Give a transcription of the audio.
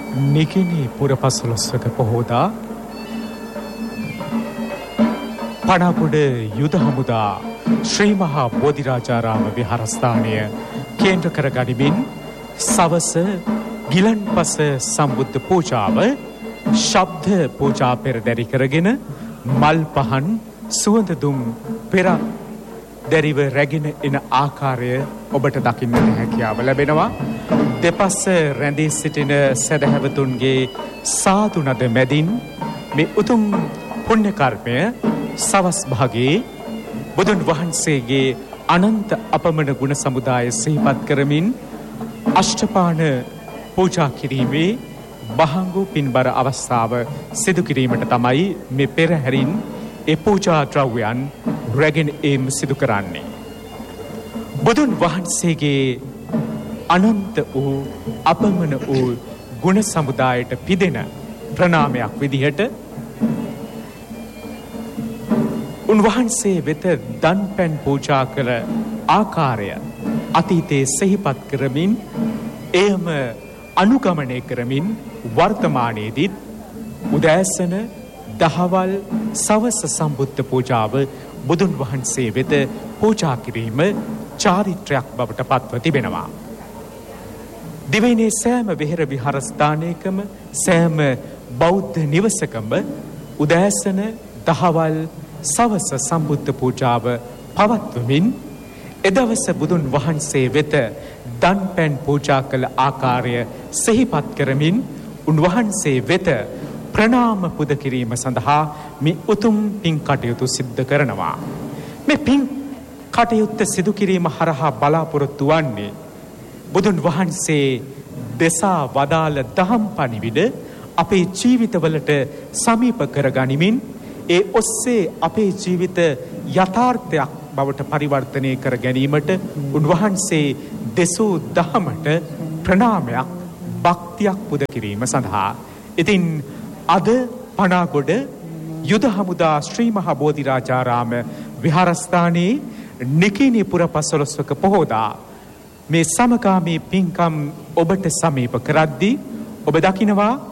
නිකිණි පුර පසළොස්වක පොහෝදා පණාපොඩ යුද හමුදා ශ්‍රී මහා බෝධිරාජාරාම විහාරස්ථානය කේන්ද්‍ර කර ගනිමින් සවස ගිලන්පස සම්බුද්ධ පූජාව ශබ්ද පූජා පෙරදැරි කරගෙන මල් පහන් සුවඳ දුම් පෙර දැරිව රැගෙන එන ආකාරය ඔබට දකින්නට හැකියාව ලැබෙනවා. දෙපස රැඳී සිටින සදහැවතුන්ගේ සාදු නද මැදින් මේ උතුම් පුණ්‍ය කර්මය සවස් භාගයේ බුදුන් වහන්සේගේ අනන්ත අපමණ ගුණ සමුදාය සිහිපත් කරමින් අෂ්ටපාන පූජා කිරීමේ බහංගු පින්බර අවස්ථාව සිදු කිරීමට තමයි මේ පෙරහැරින් ඒ පූජා ද්‍රව්‍යයන් රැගෙන ඒම සිදු කරන්නේ. බුදුන් වහන්සේගේ අනන්ත වූ අපමණ වූ ගුණ සමුදායට පිදෙන ප්‍රණාමයක් විදිහට උන්වහන්සේ වෙත දන් පැන් පූජා කළ ආකාරය අතීතයේ සිහිපත් කරමින් එයම අනුගමනය කරමින් වර්තමානයේදීත් උදෑසන දහවල් සවස සම්බුද්ධ පූජාව බුදුන් වහන්සේ වෙත පූජා කිරීම චාරිත්‍රයක් බවට පත්ව තිබෙනවා. දිවයිනේ සෑම විහෙර විහාරස්ථානයකම සෑම බෞද්ධ නිවසකම උදෑසන දහවල් සවස සම්බුද්ධ පූජාව පවත්වමින් එදවස බුදුන් වහන්සේ වෙත දන් පැන් පූජා කළ ආකාරය සිහිපත් කරමින් උන්වහන්සේ වෙත ප්‍රණාම පුද කිරීම සඳහා මේ උතුම් පින් කටයුතු සිද්ධ කරනවා. මේ පින් කටයුත්ත සිදු කිරීම හරහා බලාපොරොත්තු වන්නේ බුදුන් වහන්සේ දෙසා වදාළ දහම් පණිවිඩ අපේ ජීවිතවලට සමීප කරගනිමින් ඒ ඔස්සේ අපේ ජීවිත යථාර්ථයක් බවට පරිවර්තනය කර ගැනීමට උන්වහන්සේ දෙසූ දහමට ප්‍රණාමයක් භක්තියක් පුද කිරීම සඳහා. ඉතින් අද පණාගොඩ යුද හමුදා ශ්‍රී මහා බෝධිරාජාරාම විහාරස්ථානයේ නිකිණි පුර පසළොස්වක පොහෝදා මේ සමකාමී පින්කම් ඔබට සමීප කරද්දී ඔබ දකිනවා